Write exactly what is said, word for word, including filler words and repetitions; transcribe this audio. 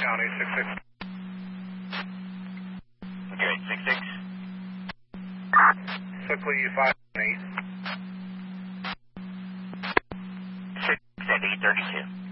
County, six six. Okay, six six. Sickly five eight. six at eight thirty-two.